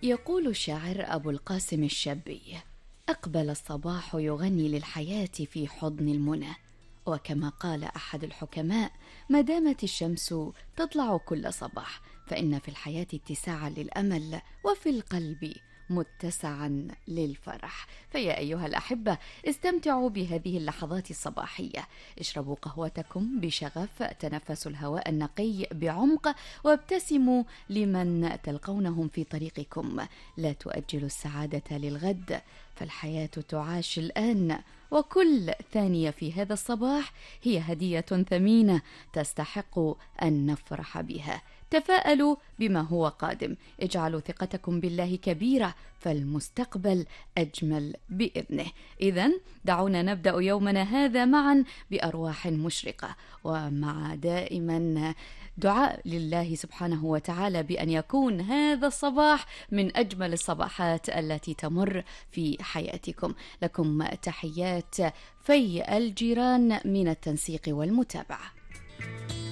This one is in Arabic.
يقول الشاعر أبو القاسم الشابي: أقبل الصباح يغني للحياة في حضن المنى. وكما قال أحد الحكماء: ما دامت الشمس تطلع كل صباح فإن في الحياة اتساعا للأمل، وفي القلب متسعا للفرح. فيا أيها الأحبة، استمتعوا بهذه اللحظات الصباحية، اشربوا قهوتكم بشغف، تنفسوا الهواء النقي بعمق، وابتسموا لمن تلقونهم في طريقكم. لا تؤجلوا السعادة للغد، فالحياة تعاش الآن، وكل ثانية في هذا الصباح هي هدية ثمينة تستحق أن نفرح بها. تفاءلوا بما هو قادم، اجعلوا ثقتكم بالله كبيرة، فالمستقبل أجمل بإذنه. إذن دعونا نبدأ يومنا هذا معا بأرواح مشرقة، ومع دائما دعاء لله سبحانه وتعالى بأن يكون هذا الصباح من أجمل الصباحات التي تمر في حياتكم. لكم تحيات في الجيران من التنسيق والمتابعة.